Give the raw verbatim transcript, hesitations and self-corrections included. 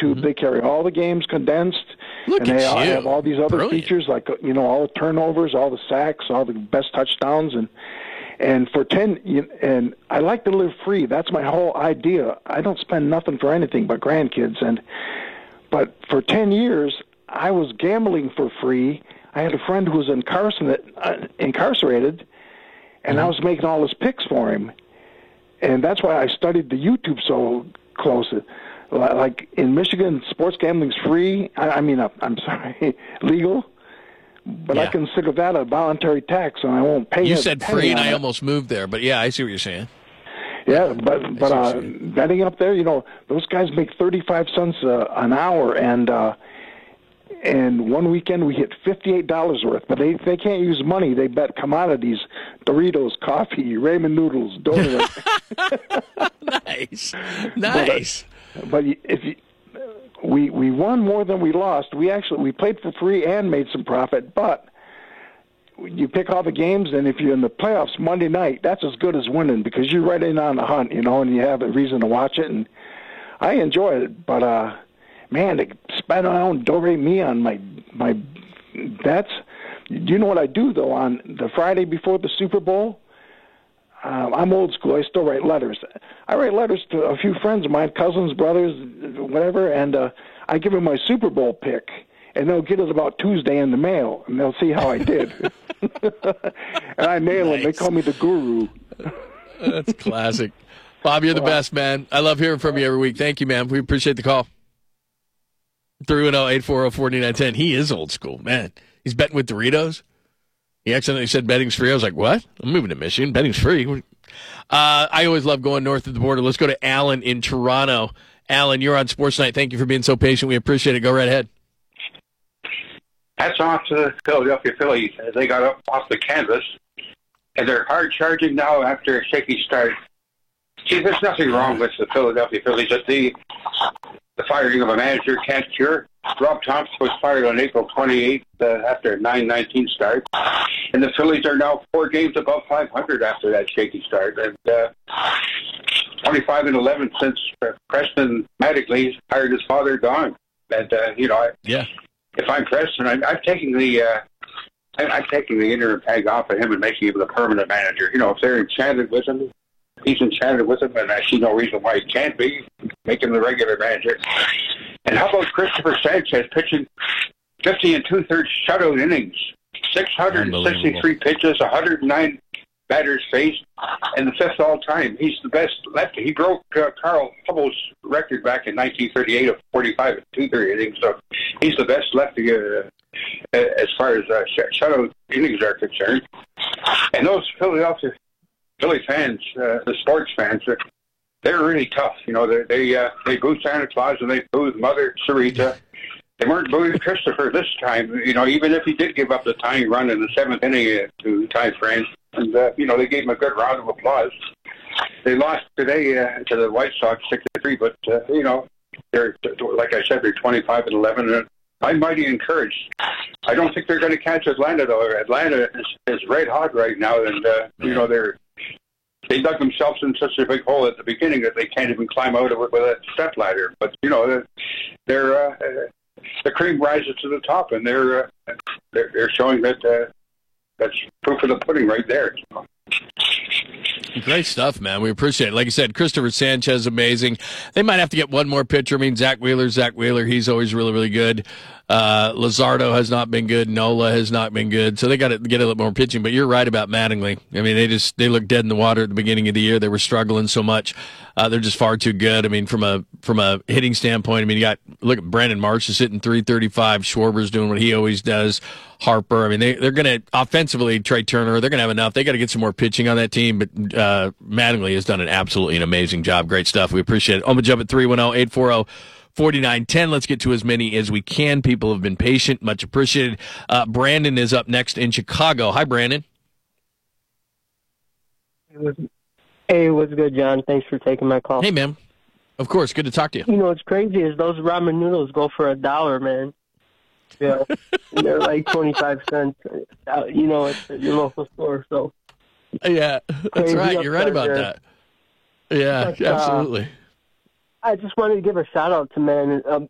YouTube. Mm-hmm. They carry all the games condensed, Look and at they all you. have all these other Brilliant. features like you know all the turnovers, all the sacks, all the best touchdowns, and and for ten. And I like to live free. That's my whole idea. I don't spend nothing for anything but grandkids, and but for ten years I was gambling for free. I had a friend who was incarcerated, uh, incarcerated, and mm-hmm. I was making all his picks for him. And that's why I studied the YouTube so close. Like in Michigan, sports gambling's free. I, I mean, I'm sorry, legal. But yeah. I consider that a voluntary tax, and I won't pay. You said free, and I it. almost moved there. But yeah, I see what you're saying. Yeah, but but uh, betting up there, you know, those guys make thirty-five cents uh, an hour, and uh, and one weekend we hit fifty-eight dollars worth. But they they can't use money; they bet commodities: Doritos, coffee, ramen noodles, donuts. Nice, nice. But, uh, but if you, we we won more than we lost. We actually we played for free and made some profit, but. You pick all the games, and if you're in the playoffs Monday night, that's as good as winning because you're right in on the hunt, you know, and you have a reason to watch it. And I enjoy it, but uh, man, to spend on Do Re Mi on my my that's. Do you know what I do though? On the Friday before the Super Bowl, um, I'm old school. I still write letters. I write letters to a few friends of mine, cousins, brothers, whatever, and uh, I give them my Super Bowl pick. And they'll get it about Tuesday in the mail, and they'll see how I did. And I nail nice. them. They call me the guru. That's classic. Bob, you're the best, man. I love hearing from you every week. Thank you, man. We appreciate the call. three one zero, eight four zero, four nine one zero. He is old school, man. He's betting with Doritos. He accidentally said betting's free. I was like, what? I'm moving to Michigan. Betting's free. Uh, I always love going north of the border. Let's go to Alan in Toronto. Alan, you're on Sports Night. Thank you for being so patient. We appreciate it. Go right ahead. Hats off to the Philadelphia Phillies. They got up off the canvas, and they're hard charging now after a shaky start. See, there's nothing wrong with the Philadelphia Phillies. The, the firing of a manager can't cure. Rob Thompson was fired on April twenty-eighth uh, after a nine nineteen start, and the Phillies are now four games above five hundred after that shaky start. And uh, twenty-five and eleven since Preston Mattingly hired his father, Don. And uh, you know, I, yeah. If I'm Preston, I'm, I'm taking the uh, I'm, I'm taking the interim tag off of him and making him the permanent manager. You know, if they're enchanted with him, he's enchanted with him, and I see no reason why he can't be. Make him the regular manager. And how about Christopher Sanchez pitching fifty and two thirds shutout innings, six hundred sixty-three pitches, one hundred nine batters faced, and the fifth all time. He's the best lefty. He broke uh, Carl Hubbell's record back in nineteen thirty-eight of forty-five and two thirds innings. So he's the best lefty uh, as far as uh, sh- shutout innings are concerned. And those Philadelphia Philly fans, uh, the sports fans, they're, they're really tough. You know, they they, uh, they boo Santa Claus and they boo Mother Sarita. They weren't booing Christopher this time. You know, even if he did give up the tying run in the seventh inning uh, to Ty France. And, uh, you know, they gave him a good round of applause. They lost today uh, to the White Sox six to three, but, uh, you know, they're, like I said, they're twenty-five and eleven. And I'm mighty encouraged. I don't think they're going to catch Atlanta, though. Atlanta is, is red hot right now, and, uh, you know, they're they dug themselves in such a big hole at the beginning that they can't even climb out of it with a step ladder. But, you know, they're, they're uh, the cream rises to the top, and they're, uh, they're, they're showing that uh, that's proof of the pudding right there. Great stuff, man. We appreciate it. Like you said, Christopher Sanchez, amazing. They might have to get one more pitcher. I mean, Zach Wheeler, Zach Wheeler, he's always really, really good. Uh, Luzardo has not been good. Nola has not been good. So they got to get a little more pitching. But you're right about Mattingly. I mean, they just they looked dead in the water at the beginning of the year. They were struggling so much. Uh, they're just far too good. I mean, from a from a hitting standpoint, I mean, you got look at Brandon Marsh is hitting three thirty-five. Schwarber's doing what he always does. Harper. I mean, they they're going to offensively. Trey Turner. They're going to have enough. They got to get some more pitching on that team. But uh, Mattingly has done an absolutely an amazing job. Great stuff. We appreciate it. I'm gonna jump at three one zero, eight four zero, four nine one zero. Let's get to as many as we can. People have been patient. Much appreciated. Uh, Brandon is up next in Chicago. Hi, Brandon. Hey, what's good, John? Thanks for taking my call. Hey, man. Of course. Good to talk to you. You know what's crazy is those ramen noodles go for a dollar, man. You know, they're like twenty-five cents, uh, you know, at your local store. So, yeah, that's crazy right. You're right about there. that. Yeah, but, absolutely. Uh, I just wanted to give a shout out to man. Uh,